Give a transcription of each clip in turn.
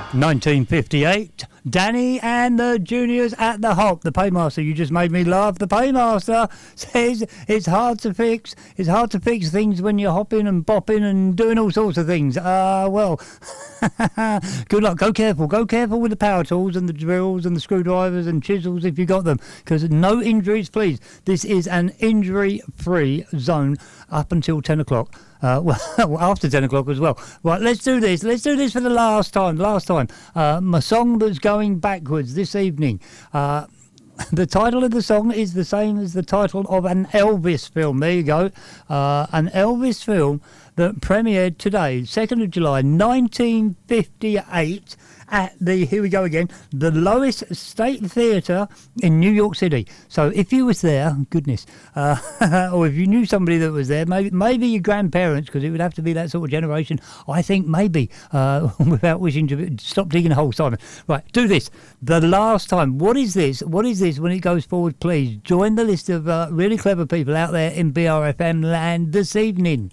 1958, Danny and the Juniors at the Hop. The Paymaster, you just made me laugh. The Paymaster says it's hard to fix. It's hard to fix things when you're hopping and bopping and doing all sorts of things. Well, good luck. Go careful. Go careful with the power tools and the drills and the screwdrivers and chisels if you got them, because no injuries, please. This is an injury-free zone up until 10 o'clock. Well, after 10 o'clock as well. Right, let's do this. Let's do this for the last time. My song that's going backwards this evening. The title of the song is the same as the title of an Elvis film. There you go. An Elvis film that premiered today, 2nd of July, 1958, at the, here we go again, the Lois State Theatre in New York City. So if you was there, goodness, or if you knew somebody that was there, maybe your grandparents, because it would have to be that sort of generation, I think maybe, without wishing to stop digging a hole, Simon. Right, do this. The last time. What is this? When it goes forward, please join the list of really clever people out there in BRFM land this evening.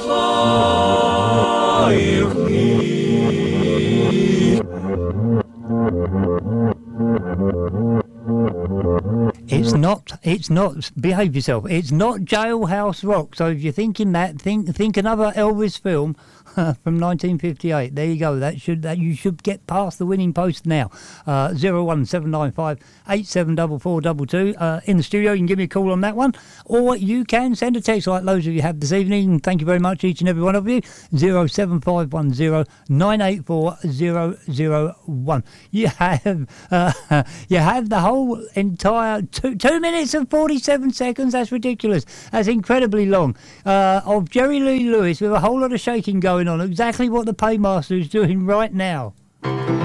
It's not, behave yourself. It's not Jailhouse Rock. So if you're thinking that, think another Elvis film from 1958. There you go. That you should get past the winning post now. 01795 874422. In the studio, you can give me a call on that one, or you can send a text like loads of you have this evening. Thank you very much, each and every one of you. 07510 984 001. You have the whole entire 2 minutes and 47 seconds. That's ridiculous. That's incredibly long. Of Jerry Lee Lewis with a whole lot of shaking going on. Exactly what the Paymaster is doing right now.